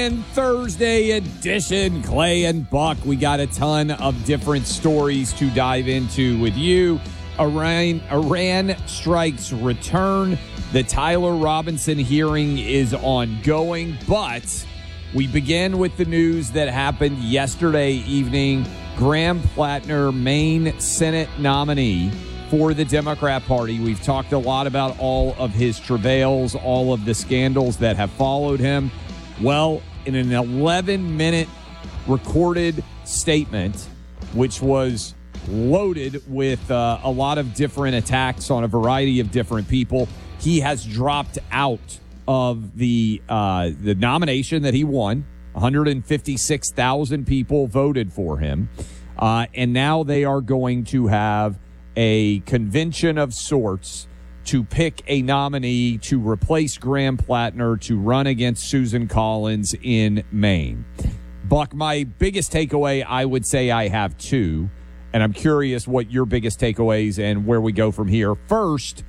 And Thursday edition, Clay and Buck. We got a ton of different stories to dive into with you. Iran strikes return. The Tyler Robinson hearing is ongoing, but we begin with the news that happened yesterday evening. Graham Plattner, Maine Senate nominee for the Democrat Party. We've talked a lot about all of his travails, all of the scandals that have followed him. Well, in an 11-minute recorded statement, which was loaded with a lot of different attacks on a variety of different people, he has dropped out of the nomination that he won. 156,000 people voted for him. And now they are going to have a convention of sorts to pick a nominee to replace Graham Plattner to run against Susan Collins in Maine. Buck, my biggest takeaway, I would say I have two, and I'm curious what your biggest takeaways and where we go from here. First,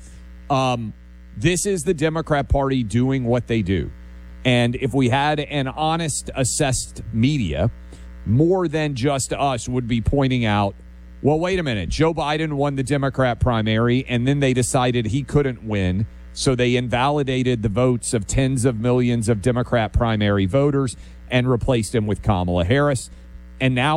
this is the Democrat Party doing what they do. And if we had an honest, assessed media, more than just us would be pointing out, well, wait a minute. Joe Biden won the Democrat primary, and then they decided he couldn't win, so they invalidated the votes of tens of millions of Democrat primary voters and replaced him with Kamala Harris. And now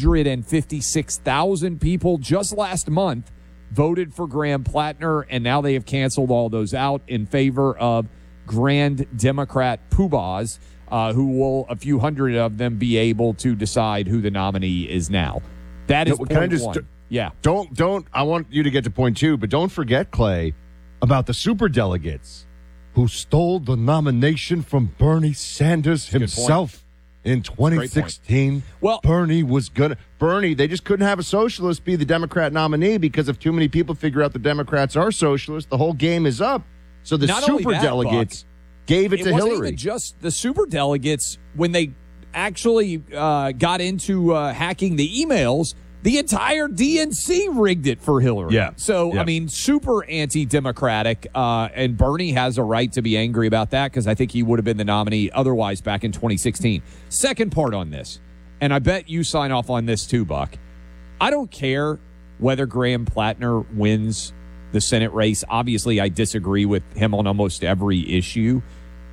156,000 people just last month voted for Graham Plattner, and now they have canceled all those out in favor of Grand Democrat poobahs, who will, a few hundred of them, be able to decide who the nominee is now. That is point one. Yeah. Don't. I want you to get to point two, but don't forget, Clay, about the superdelegates who stole the nomination from Bernie Sanders himself in 2016. Well, Bernie, they just couldn't have a socialist be the Democrat nominee because if too many people figure out the Democrats are socialists, the whole game is up. So the superdelegates gave it to wasn't Hillary. Even just the superdelegates, when they actually got into hacking the emails, the entire DNC rigged it for Hillary. Yeah. So, yeah. I mean, super anti-democratic, and Bernie has a right to be angry about that because I think he would have been the nominee otherwise back in 2016. Second part on this, and I bet you sign off on this too, Buck. I don't care whether Graham Plattner wins the Senate race. Obviously, I disagree with him on almost every issue.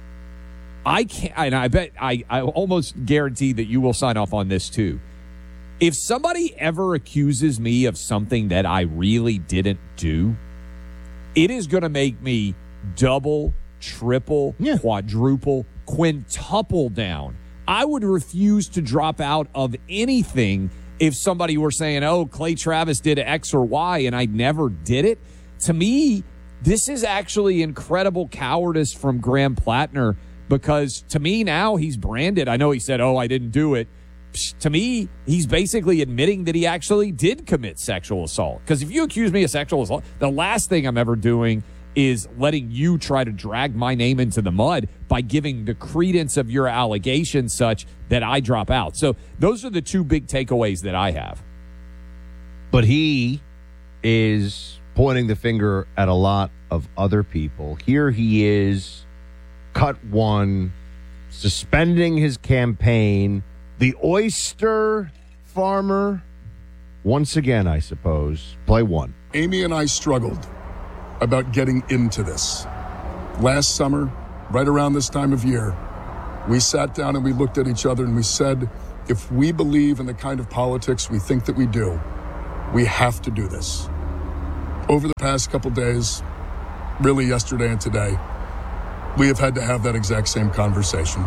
I can't, and I bet I almost guarantee that you will sign off on this too. If somebody ever accuses me of something that I really didn't do, it is going to make me double, triple, quadruple, quintuple down. I would refuse to drop out of anything if somebody were saying, oh, Clay Travis did X or Y, and I never did it. To me, this is actually incredible cowardice from Graham Plattner, because to me now he's branded. I know he said, oh, I didn't do it. To me, he's basically admitting that he actually did commit sexual assault. Because if you accuse me of sexual assault, the last thing I'm ever doing is letting you try to drag my name into the mud by giving the credence of your allegations such that I drop out. So those are the two big takeaways that I have. But he is pointing the finger at a lot of other people. Here he is, cut one, suspending his campaign. The oyster farmer, once again, I suppose. Play one. Amy and I struggled about getting into this. Last summer, right around this time of year, we sat down and we looked at each other and we said, if we believe in the kind of politics we think that we do, we have to do this. Over the past couple days, really yesterday and today, we have had to have that exact same conversation.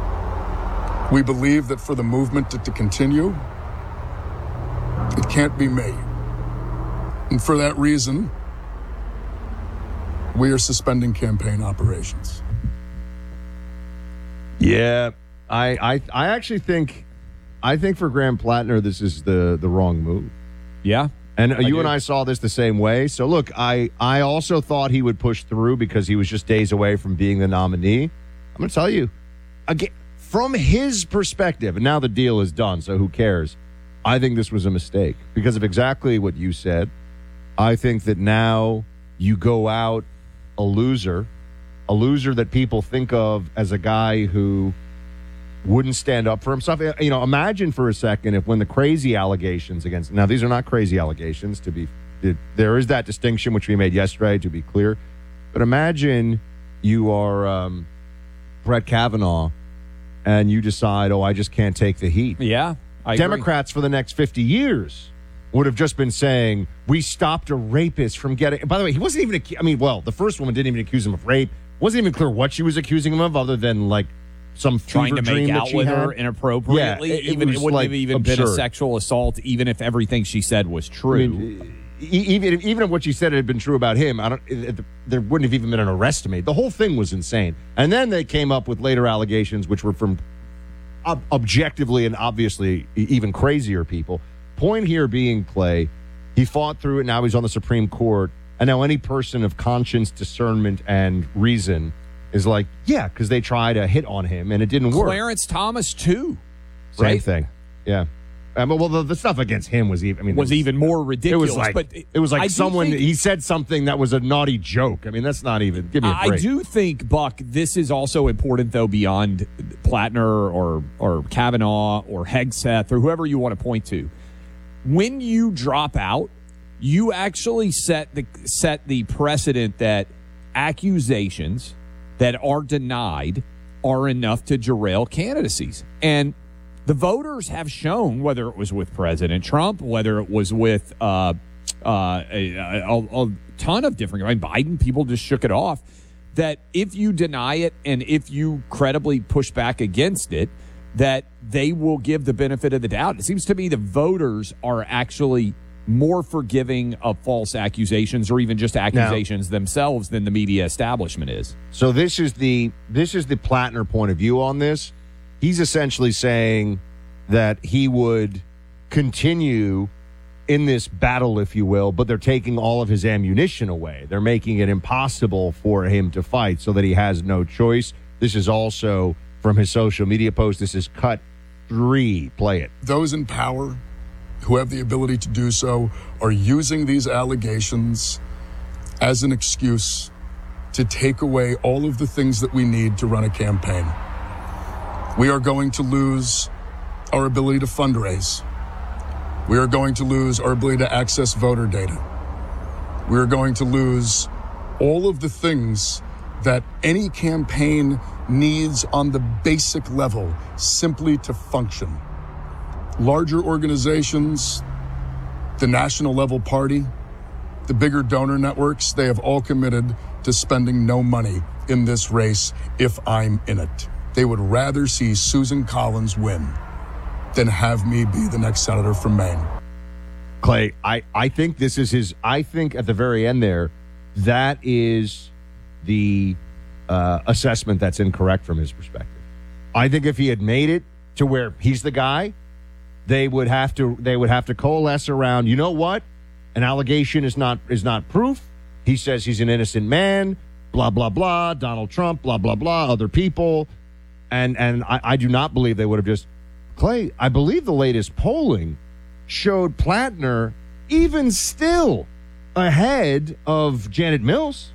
We believe that for the movement to continue, it can't be me. And for that reason, we are suspending campaign operations. Yeah, I actually think for Graham Plattner, this is the wrong move. Yeah. And you and I saw this the same way. So, look, I also thought he would push through because he was just days away from being the nominee. I'm going to tell you, again, from his perspective, and now the deal is done, so who cares? I think this was a mistake because of exactly what you said. I think that now you go out a loser that people think of as a guy who wouldn't stand up for himself. You know, imagine for a second if when the crazy allegations against, now these are not crazy allegations, there is that distinction which we made yesterday, to be clear. But imagine you are Brett Kavanaugh and you decide, I just can't take the heat. Yeah, I Democrats for the next 50 years would have just been saying, we stopped a rapist from getting... By the way, he wasn't even... the first woman didn't even accuse him of rape. Wasn't even clear what she was accusing him of, other than, like, some trying to make out with her inappropriately. Yeah, it wouldn't have even absurd. been a sexual assault, even if everything she said was true. Even if what she said had been true about him, there wouldn't have even been an arrest made. The whole thing was insane. And then they came up with later allegations, which were from objectively and obviously even crazier people. Point here being, Clay, he fought through it. Now he's on the Supreme Court. And now any person of conscience, discernment, and reason is like, yeah, because they tried to hit on him and it didn't work. Clarence Thomas, too. Same thing. Yeah. The stuff against him was even more ridiculous. It was like he said something that was a naughty joke. I mean, that's not even. Give me a break. I do think, Buck, this is also important, though, beyond Plattner or Kavanaugh or Hegseth or whoever you want to point to. When you drop out, you actually set the precedent that accusations that are denied are enough to derail candidacies. And the voters have shown, whether it was with President Trump, whether it was with a ton of different, Biden, people just shook it off, that if you deny it and if you credibly push back against it, that they will give the benefit of the doubt. It seems to me the voters are actually more forgiving of false accusations or even just accusations themselves than the media establishment is. So this is the Plattner point of view on this. He's essentially saying that he would continue in this battle, if you will, but they're taking all of his ammunition away. They're making it impossible for him to fight so that he has no choice. This is also from his social media post. This is cut 3. Play it. Those in power who have the ability to do so are using these allegations as an excuse to take away all of the things that we need to run a campaign. We are going to lose our ability to fundraise. We are going to lose our ability to access voter data. We are going to lose all of the things that any campaign needs on the basic level simply to function. Larger organizations, the national level party, the bigger donor networks, they have all committed to spending no money in this race if I'm in it. They would rather see Susan Collins win than have me be the next senator from Maine. Clay, I think this is his, I think at the very end there, that is the assessment that's incorrect from his perspective. I think if he had made it to where he's the guy, they would have to coalesce around, you know what? An allegation is not proof. He says he's an innocent man, blah, blah, blah, Donald Trump, blah, blah, blah, other people. And I do not believe they would have just... Clay, I believe the latest polling showed Plattner even still ahead of Janet Mills.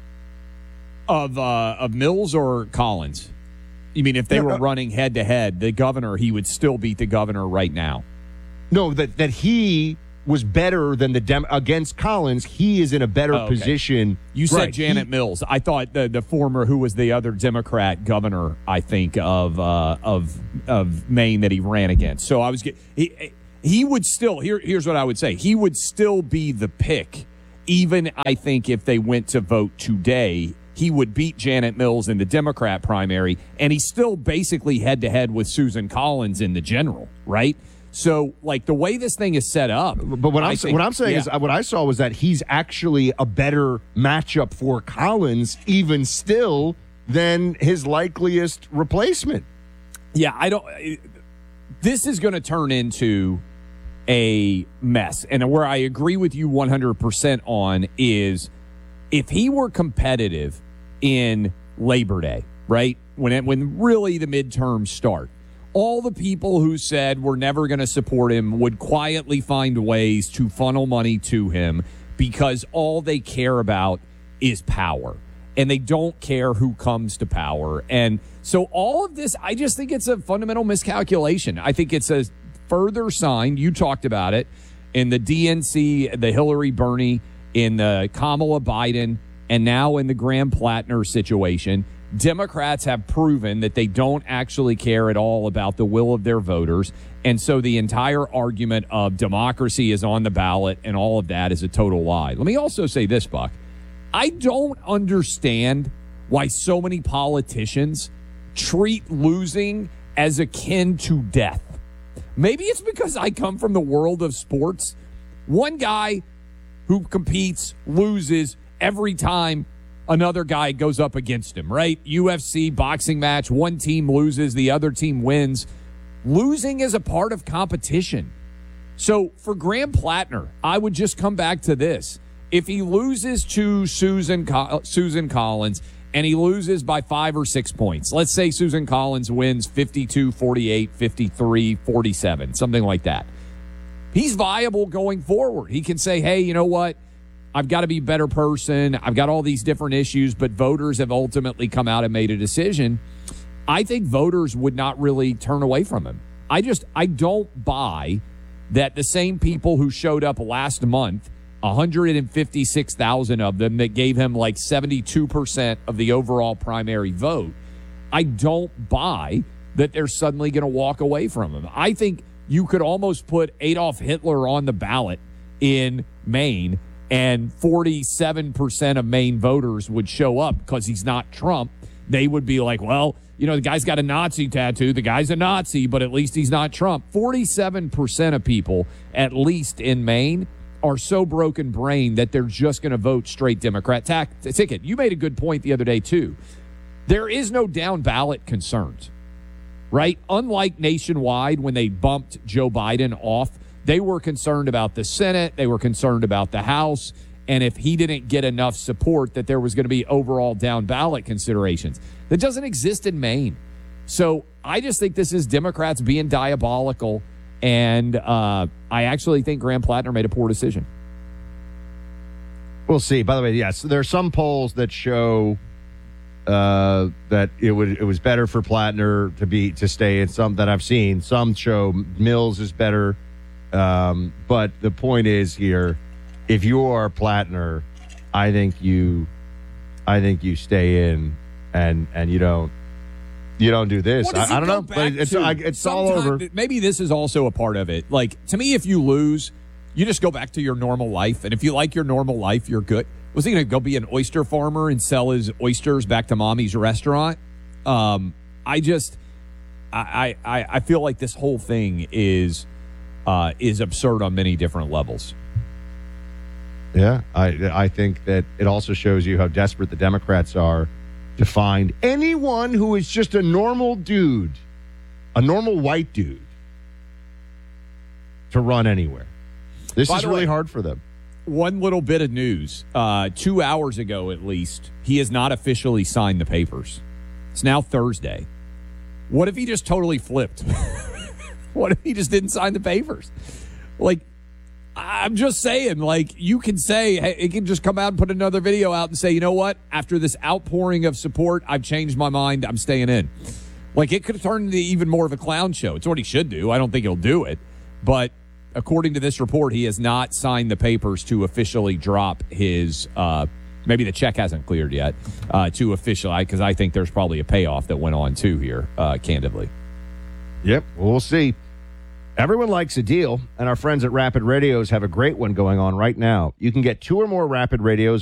Of Mills or Collins? You mean if they were running head-to-head, the governor, he would still beat the governor right now? No, that he was better than against Collins. He is in a better position. You said Janet Mills. I thought the former, who was the other Democrat governor, I think, of Maine that he ran against. So I was he would still, here's what I would say. He would still be the pick, even, I think, if they went to vote today. He would beat Janet Mills in the Democrat primary, and he's still basically head-to-head with Susan Collins in the general, right? So, like, the way this thing is set up... But what I'm saying is, what I saw was that he's actually a better matchup for Collins, even still, than his likeliest replacement. Yeah, this is going to turn into a mess. And where I agree with you 100% on is if he were competitive in Labor Day, right, when really the midterms start, all the people who said we're never going to support him would quietly find ways to funnel money to him because all they care about is power. and they don't care who comes to power. And so all of this, I just think it's a fundamental miscalculation. I think it's a further sign. You talked about it in the DNC, the Hillary Bernie, in the Kamala Biden, and now in the Graham Plattner situation. Democrats have proven that they don't actually care at all about the will of their voters. And so the entire argument of democracy is on the ballot and all of that is a total lie. Let me also say this, Buck. I don't understand why so many politicians treat losing as akin to death. Maybe it's because I come from the world of sports. One guy who competes loses every time another guy goes up against him, right? UFC, boxing match, one team loses, the other team wins. Losing is a part of competition. So for Graham Plattner, I would just come back to this. If he loses to Susan Collins and he loses by 5 or 6 points, let's say Susan Collins wins 52-48, 53-47, something like that. He's viable going forward. He can say, hey, you know what? I've got to be a better person. I've got all these different issues, but voters have ultimately come out and made a decision. I think voters would not really turn away from him. I don't buy that the same people who showed up last month, 156,000 of them that gave him like 72% of the overall primary vote, I don't buy that they're suddenly going to walk away from him. I think you could almost put Adolf Hitler on the ballot in Maine and 47% of Maine voters would show up because he's not Trump. They would be like, well, you know, the guy's got a Nazi tattoo. The guy's a Nazi, but at least he's not Trump. 47% of people, at least in Maine, are so broken brain that they're just going to vote straight Democrat ticket. You made a good point the other day, too. There is no down ballot concerns, right? Unlike nationwide when they bumped Joe Biden off, they were concerned about the Senate. They were concerned about the House. And if he didn't get enough support, that there was going to be overall down ballot considerations. That doesn't exist in Maine. So I just think this is Democrats being diabolical. And I actually think Graham Plattner made a poor decision. We'll see. By the way, yes, there are some polls that show that it was better for Plattner to stay in. Some that I've seen, some show Mills is better. But the point is here, if you are Plattner, I think you stay in and you don't do this. I don't know, but it's all over. Maybe this is also a part of it. Like, to me, if you lose, you just go back to your normal life. And if you like your normal life, you're good. Was he going to go be an oyster farmer and sell his oysters back to mommy's restaurant? I feel like this whole thing is absurd on many different levels. Yeah, I think that it also shows you how desperate the Democrats are to find anyone who is just a normal dude, a normal white dude, to run anywhere. This is really hard for them. One little bit of news. 2 hours ago, at least, he has not officially signed the papers. It's now Thursday. What if he just totally flipped? What if he just didn't sign the papers? Like, I'm just saying, like, you can say, hey, it can just come out and put another video out and say, you know what? After this outpouring of support, I've changed my mind. I'm staying in. Like, it could have turned into even more of a clown show. It's what he should do. I don't think he'll do it. But according to this report, he has not signed the papers to officially drop his, maybe the check hasn't cleared yet, to officially, because I think there's probably a payoff that went on too here, candidly. Yep, we'll see. Everyone likes a deal, and our friends at Rapid Radios have a great one going on right now. You can get 2 or more Rapid Radios